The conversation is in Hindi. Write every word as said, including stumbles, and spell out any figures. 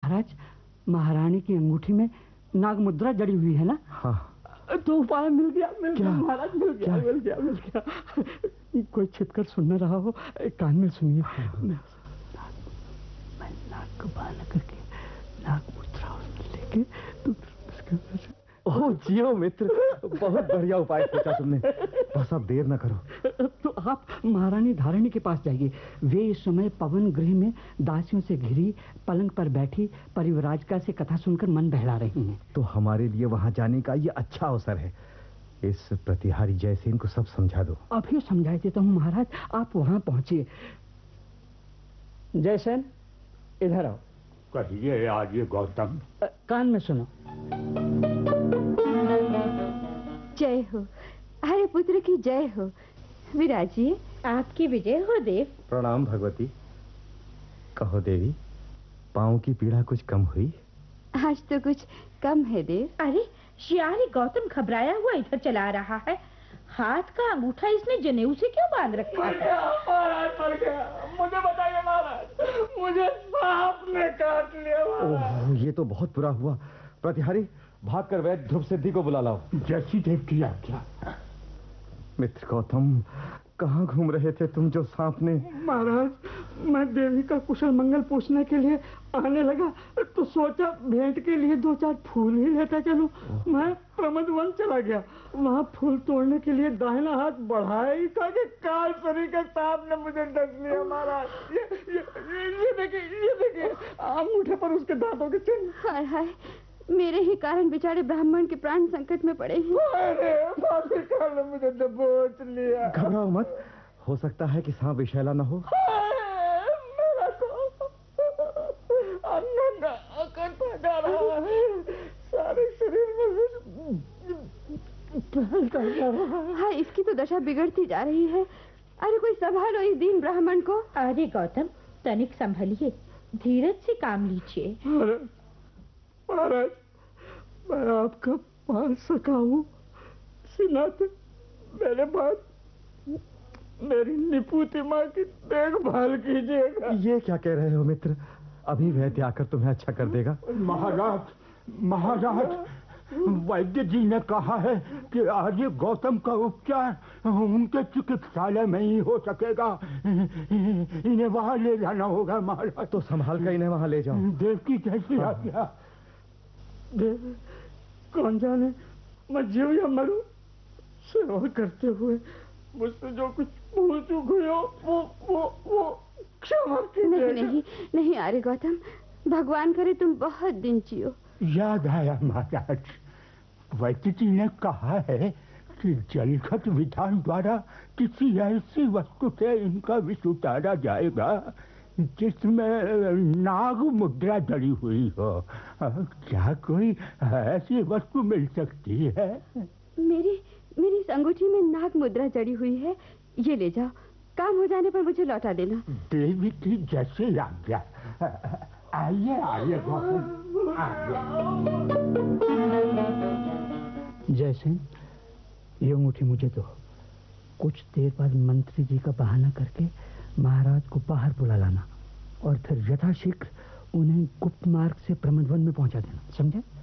महाराज, महारानी की अंगूठी में नाग मुद्रा जड़ी हुई है ना? हाँ। तो उपाय मिल गया, मिल गया महाराज, मिल गया, मिल गया, मिल गया। कोई छिपकर सुन न रहा हो, कान में सुनिए। मैं नाग को बांध करके नाग मुद्रा लेके तो उसके अंदर से। ओह जियो मित्र, बहुत बढ़िया उपाय सोचा तुमने। बस अब देर न करो। तो आप महारानी धारिणी के पास जाइए। वे इस समय पवन गृह में दासियों से घिरी पलंग पर बैठी परिव्राजका से कथा सुनकर मन बहला रही हैं। तो हमारे लिए वहां जाने का ये अच्छा अवसर है। इस प्रतिहारी जयसेन को सब समझा दो। अभी समझाई देता हूँ महाराज, आप वहां पहुंचिए। जयसेन, इधर आओ। कहिए आर्य गौतम। कान में सुनो। जय हो, हरे पुत्र की जय हो। विराजिए। आपकी विजय हो देव। प्रणाम भगवती। कहो देवी, पांव की पीड़ा कुछ कम हुई? आज तो कुछ कम है देव। अरे शियारी गौतम घबराया हुआ इधर चला रहा है। हाथ का अंगूठा इसने जनेऊ से क्यों बांध रखा है? महाराज मर गया। मुझे बताइए महाराज, मुझे सांप ने काट लिया महाराज। ओह, ये तो बहुत बुरा हुआ। प्रतिहारी, भागकर वैद्य ध्रुव सिद्धि को बुला लाओ। जैसी देव की आज्ञा। मित्र गौतम, कहाँ घूम रहे थे तुम जो सांप ने? महाराज, मैं देवी का कुशल मंगल पूछने के लिए आने लगा तो सोचा भेंट के लिए दो चार फूल ही लेता चलूं। मैं प्रमदवन चला गया। वहाँ फूल तोड़ने के लिए दाहिना हाथ बढ़ाया ही था कि काल सरी के सांप ने मुझे डस लिया महाराज। ये ये ये देखिए, ये देखिए अंगूठे पर उसके दांतों के चिन्ह। हाय हाय, मेरे ही कारण बेचारे ब्राह्मण के प्राण संकट में पड़े हैं। अरे पापी काल ने मुझे दबोच लिया। घबराओ मत, हो सकता है कि सांप विषैला न हो। मेरा तो अन्नंगा करता जा रहा है, सारे शरीर में फैलता जा रहा है। हाँ, इसकी तो दशा बिगड़ती जा रही है। अरे कोई संभालो इस दीन ब्राह्मण को। अरे गौतम, तनिक संभलिए, धीरज से काम लीजिए। महाराज, मैं आपका पाल सका हूँ, सिनाते मेरे बाद मेरी निपुति माँ की देखभाल कीजिएगा। ये क्या कह रहे हो मित्र? अभी वैद्य आकर तुम्हें अच्छा कर देगा। महाराज, महाराज, वैद्य जी ने कहा है कि आर्य गौतम का उपचार उनके चिकित्सालय में ही हो सकेगा। इन्हें वहां ले जाना होगा महाराज। तो संभाल कर इन्हें वहां ले जाओ। देव की जैसी आज्ञा। देव, कौन जाने मैं जीव या मरूं, सेवा करते हुए मुझसे जो कुछ भूल चूक हुई हो वो वो वो क्षमा कीजिएगा। नहीं नहीं नहीं आर्य गौतम, भगवान करे तुम बहुत दिन जियो। याद आया महाराज, वैद्य जी ने कहा है कि जलखत विधान द्वारा किसी ऐसी वस्तु से इनका विष उतारा जाएगा जिसमें नाग मुद्रा जड़ी हुई हो। क्या कोई ऐसी वस्तु मिल सकती है? मेरी मेरी इस अंगूठी में नाग मुद्रा जड़ी हुई है, ये ले जाओ। काम हो जाने पर मुझे लौटा देना। देवी की जैसे आज्ञा। आइए आइए गौतम, जैसे ये अंगूठी मुझे दो। कुछ देर बाद मंत्री जी का बहाना करके महाराज को बाहर बुला लाना और फिर यथाशीघ्र उन्हें गुप्त मार्ग से प्रमदवन में पहुंचा देना, समझे?